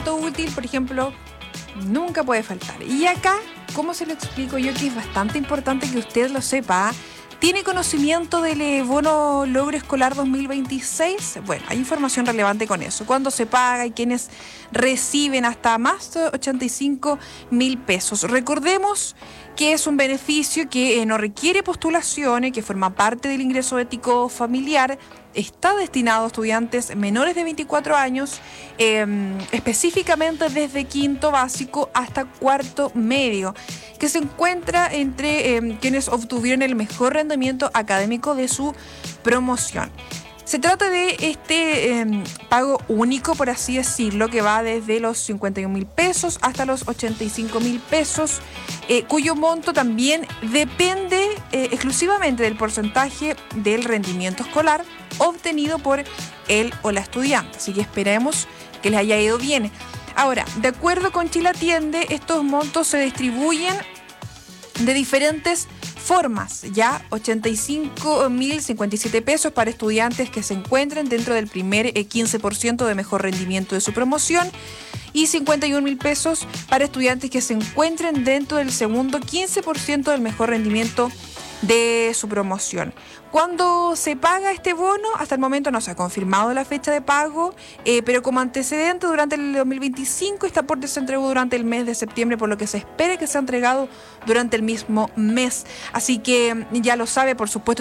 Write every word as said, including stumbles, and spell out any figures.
dato útil, por ejemplo, nunca puede faltar. Y acá, ¿cómo se lo explico yo? Que es bastante importante que usted lo sepa. ¿Tiene conocimiento del eh, bono logro escolar dos mil veintiséis? Bueno, hay información relevante con eso. ¿Cuándo se paga y quiénes reciben hasta más de ochenta y cinco mil pesos? Recordemos que es un beneficio que eh, no requiere postulaciones, que forma parte del ingreso ético familiar, está destinado a estudiantes menores de veinticuatro años, eh, específicamente desde quinto básico hasta cuarto medio, que se encuentra entre eh, quienes obtuvieron el mejor rendimiento académico de su promoción. Se trata de este eh, pago único, por así decirlo, que va desde los cincuenta y un mil pesos hasta los ochenta y cinco mil pesos, eh, cuyo monto también depende eh, exclusivamente del porcentaje del rendimiento escolar obtenido por él o la estudiante. Así que esperemos que les haya ido bien. Ahora, de acuerdo con Chile Atiende, estos montos se distribuyen de diferentes formas, ya ochenta y cinco mil cincuenta y siete pesos para estudiantes que se encuentren dentro del primer quince por ciento de mejor rendimiento de su promoción y cincuenta y un mil pesos para estudiantes que se encuentren dentro del segundo quince por ciento del mejor rendimiento de su promoción. ¿Cuándo se paga este bono? Hasta el momento no se ha confirmado la fecha de pago, eh, pero como antecedente durante el dos mil veinticinco este aporte se entregó durante el mes de septiembre, por lo que se espera que sea entregado durante el mismo mes. Así que ya lo sabe, por supuesto.